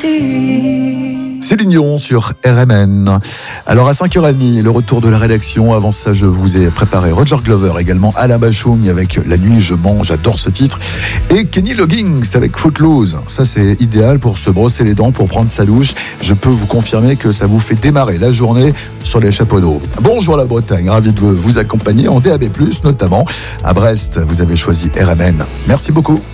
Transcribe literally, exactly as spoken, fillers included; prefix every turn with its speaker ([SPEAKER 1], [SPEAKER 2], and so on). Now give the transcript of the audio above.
[SPEAKER 1] parti.
[SPEAKER 2] Céline Dion sur R M N. Alors à cinq heures trente, le retour de la rédaction. Avant ça, je vous ai préparé Roger Glover, également Alain Bachung avec La nuit je mens, j'adore ce titre. Et Kenny Loggins avec Footloose. Ça, c'est idéal pour se brosser les dents, pour prendre sa douche. Je peux vous confirmer que ça vous fait démarrer la journée sur les chapeaux d'eau. Bonjour la Bretagne, ravi de vous accompagner en D A B plus, notamment à Brest. Vous avez choisi R M N. Merci beaucoup.